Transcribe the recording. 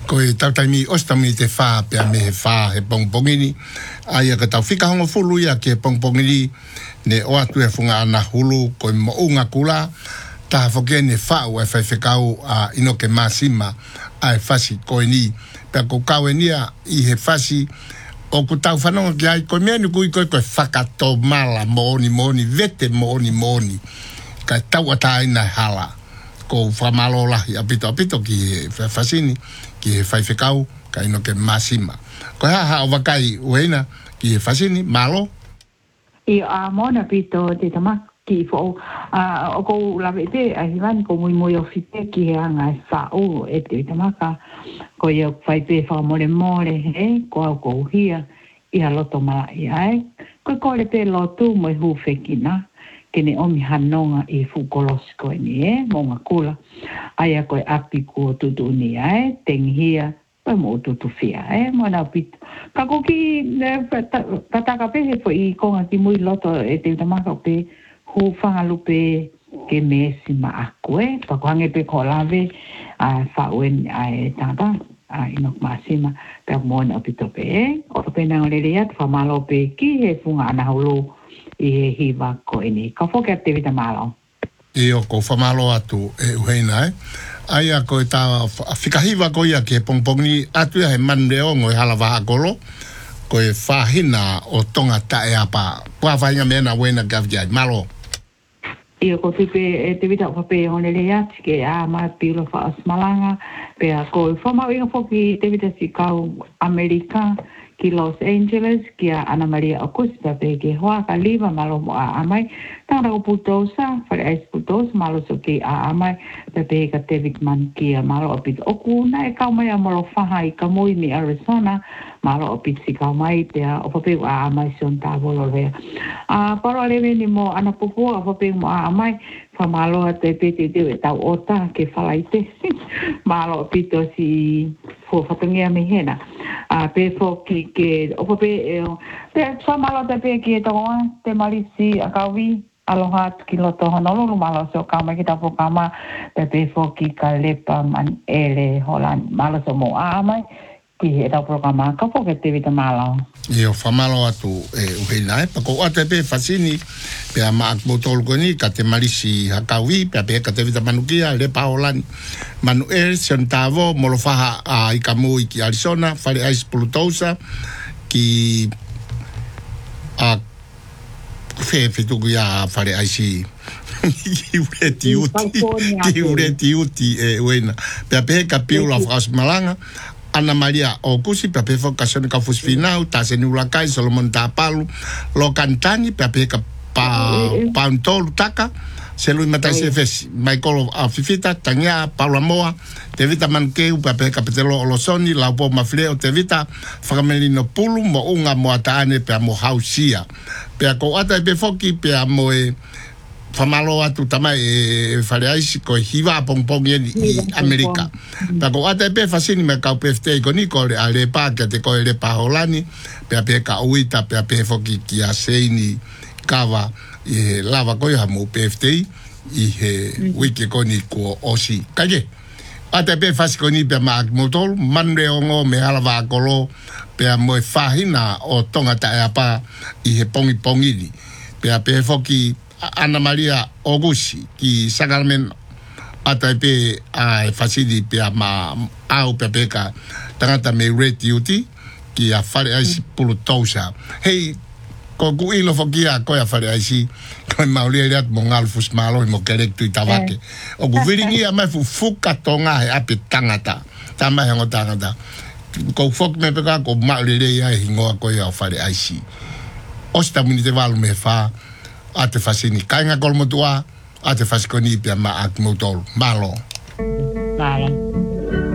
ko e tautami ostami te wha pia me he wha he pongpongini aia ka tau whika hongo fulu ia ke pongpongini ne o atu e funga ana hulu ko mo unga kula ta foke ne wha ua whai whikau a ino ke masima ai whasi ko ni pia ko kau e nia i he whasi o ku tau whanonga ki ai ko mea ni kui koe koe whakato mala mooni vete mooni ka tau atai nai hala ko whamalo lahi apito ki he whasini ki he whaiwhekau ka ino ke masima. Ko ha o wakai ueina ki he whasini, malo? I a mona pito te tamaki fo o ko lawe te a hiwan ko mui o fite ki he anga e whao e te tamaka ko i o whaipe wha more ko au ko hia i a loto mala i ai ko le te lotu mo hu whekina kene omi hanonga i fukolosiko ni monga kula aia koe api ko tutu ni tenghia pa mo tutu fia mo na pit ka ko ki pataka pe fo i konga ki mui loto e te tamaka pe hu fangalu pe ke mesi ma akue pa ko ange pe ko lave a fa wen ai tata a inok masima pe mo na pito pe o pe na le ya fa malo pe ki he funga na holo i hiva ko ini. Ka foke activita malo. I o ko whamalo atu e uheina Aia ko ta whikahiva ko ia ke pongpongi atu he man reo ngoi halawaha kolo ko e whahina o tonga tae apa. Kua whainga mena wena gavjai. Malo. Ia ko tipe te vita pape hone lea tike a mai pilo wha asmalanga pe a ko whamau inga foki te vita si kau Amerika ki Los Angeles, ki a Ana Maria Augusta, pe ke hoa ka liva malo mo a amai. Tanga ko putosa, whare ais putosa, malo so ki a amai, pe ka David Man ki a malo o pito. Oku na e kau mai a moro whaha i ka mui ni Arizona, malo o pito si kau mai, te a o pape a amai son ta volo rea. Paro alewe ni mo ana pupua, o pape mo a amai, whamalo a te pete te tau ota ke whalaite. Malo o pito si whatangia me hena. Pe fo ki ke o pe whamalo te pe ki e tonga te marisi a kauwi aloha ki loto honolulu malo so kama ki tapo kama pe fo ki ka lepa man ele holan malo so mo amai ki e tau programa ka fo ke te vita malo. Io whamalo atu e uheina pa ko ate pe fasini pe a maak botol koni ka te marisi a kauwi pe ka te vita manukia lepa holan Manuel Centavo molofaha a Ikamui ki Arizona fare ais pulutosa ki a fetuku ya fare aisi ki ureti uti e wena pe ka piula fras malanga Ana Maria Okusi pe focacion ka fusfinau ta senulakai Solomon Tapalu lo cantani pe ka pantol taka se lui matai se fes Michael Afifita tanya Paula Moa te vita mankeu pe kapitelo olosoni la po mafleo te vita Fagamelino Pulu mo unga mo ataane pe mo hausia pe ko ata pe foki pe mo e famalo atu tama e faleaisi ko hiva pongpongi i Amerika pe ko ata pe fasini me ka PFT ko Nicole ale pa ke te ko le pa holani pe ka uita pe foki ki aseini kava e lava ko ya mo PFT i he wiki ko ni ko osi kaje ate pe fasi ko ni pe mak motol manre ongo me halava kolo pe mo fahina o tonga ta apa i he pongi ni pe foki Ana Maria Augusti ki Sagalmen ate pe a fasi di pe ma au pe ka tangata me red duty ki a fare ai pulutosa hey ko ilo fokia ko ya fare aisi ko maulia mo ngalfus malo mo kerektu itawake o guviringi ama fuka tonga e api tangata tama hango tangata ko fok me peka ko maulia ya hingo ko ya fare aisi osta munite valu me fa ate fasini kainga kolmotua ate fasikoni pia ma ak motol malo